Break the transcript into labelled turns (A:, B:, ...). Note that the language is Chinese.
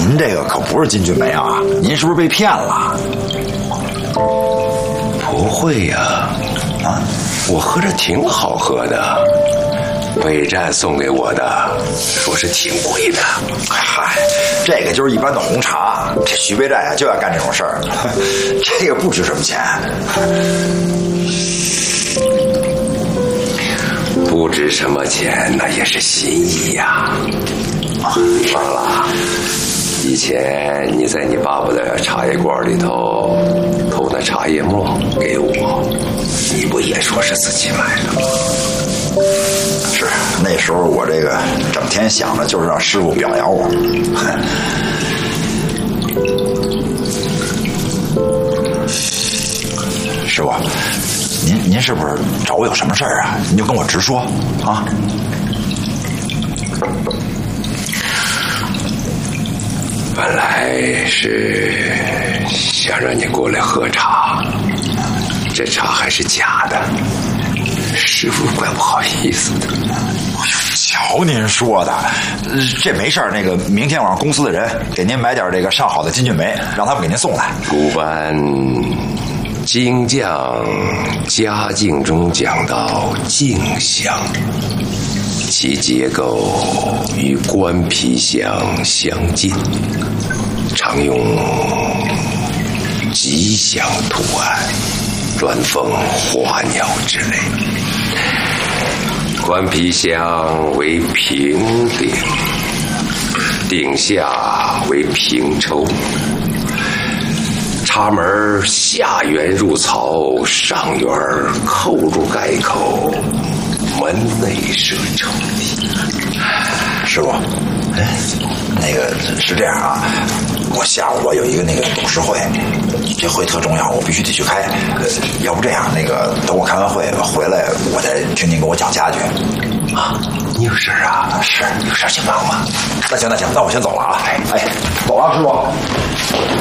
A: 您这个可不是金骏眉啊，您是不是被骗了？
B: 不会呀，我喝着挺好喝的，备战送给我的，说是挺贵的。
A: 嗨，这个就是一般的红茶，这徐备战呀就要干这种事儿，这个不值什么钱。
B: 不值什么钱，那也是心意呀。忘了，以前你在你爸爸的茶叶罐里头偷那茶叶沫给我，你不也说是自己买的吗？
A: 是，那时候我这个整天想着就是让师傅表扬我。师傅，您是不是找我有什么事儿啊？您就跟我直说啊。
B: 本来是想让你过来喝茶，这茶还是假的，师傅怪不好意思的。
A: 瞧您说的，这没事儿，那个明天晚上公司的人给您买点这个上好的金骏眉，让他们给您送来。
B: 古班精匠家境中讲到镜相，其结构与官皮相相近，常用吉祥图案，鸾凤花鸟之类。官皮相为平顶，顶下为平抽，插门下缘入槽，上缘扣入盖口，门内设抽屉。
A: 师傅，那个是这样啊，我下午有一个那个董事会，这会特重要，我必须得去开。要不这样，那个等我开完会回来，我再听您给我讲家具。
B: 啊，你有事啊？
A: 是，
B: 有事请忙吧。
A: 那行，那我先走了啊。哎，走了，师傅。